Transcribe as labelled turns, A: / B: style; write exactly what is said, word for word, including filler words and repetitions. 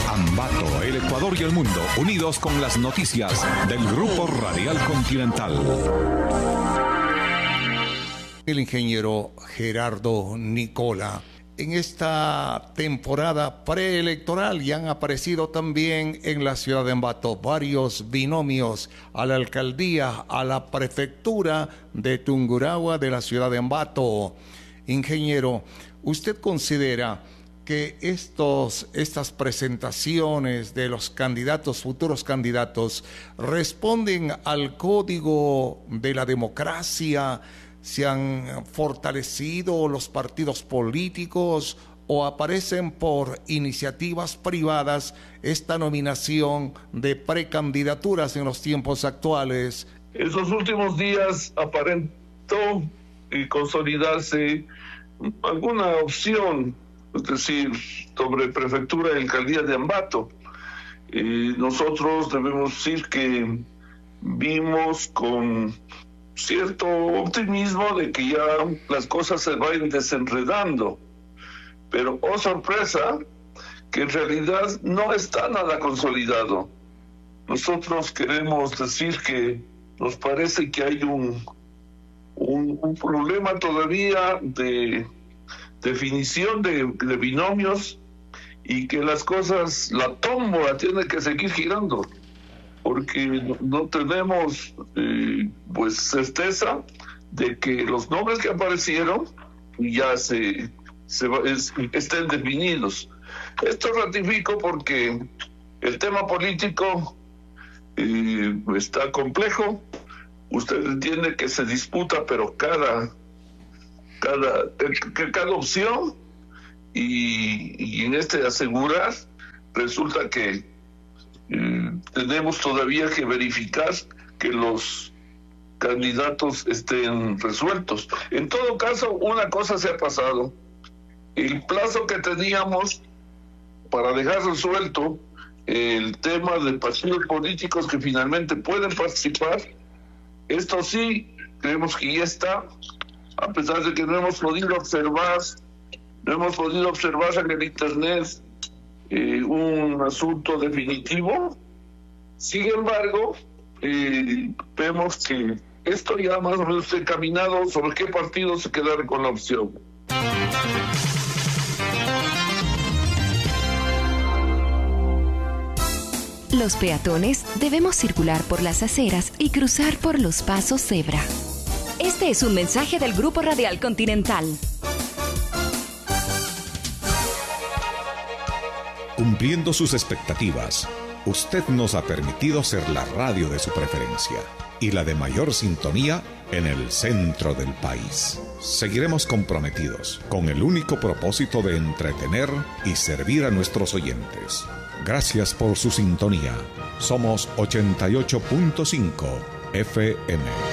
A: Ambato, el Ecuador y el mundo, unidos con las noticias del Grupo Radial Continental.
B: El ingeniero Gerardo Nicola. En esta temporada preelectoral ya han aparecido también en la ciudad de Ambato varios binomios a la alcaldía, a la prefectura de Tungurahua de la ciudad de Ambato. Ingeniero, ¿usted considera que estos, estas presentaciones de los candidatos, futuros candidatos, responden al código de la democracia? ¿Se han fortalecido los partidos políticos o aparecen por iniciativas privadas esta nominación de precandidaturas en los tiempos actuales?
C: En esos últimos días aparentó consolidarse alguna opción, es decir, sobre prefectura y alcaldía de Ambato. Eh, nosotros debemos decir que vimos con cierto optimismo de que ya las cosas se vayan desenredando, pero oh sorpresa, que en realidad no está nada consolidado. Nosotros queremos decir que nos parece que hay un, un, un problema todavía de definición de, de binomios y que las cosas, la tómbola tiene que seguir girando, porque no, no tenemos eh, pues certeza de que los nombres que aparecieron ya se, se es, estén definidos. Esto ratifico porque el tema político eh, está complejo. Usted entiende que se disputa, pero cada cada que cada opción y, y en este asegurar resulta que Eh, tenemos todavía que verificar que los candidatos estén resueltos. En todo caso, una cosa se ha pasado: el plazo que teníamos para dejar resuelto el tema de partidos políticos que finalmente pueden participar, esto sí creemos que ya está, a pesar de que no hemos podido observar no hemos podido observar en el internet Eh, un asunto definitivo. Sin embargo, eh, vemos que esto ya más o menos está encaminado sobre qué partido se quedará con la opción.
D: Los peatones debemos circular por las aceras y cruzar por los pasos cebra. Este es un mensaje del Grupo Radial Continental.
A: Cumpliendo sus expectativas, usted nos ha permitido ser la radio de su preferencia y la de mayor sintonía en el centro del país. Seguiremos comprometidos con el único propósito de entretener y servir a nuestros oyentes. Gracias por su sintonía. Somos ochenta y ocho punto cinco F M.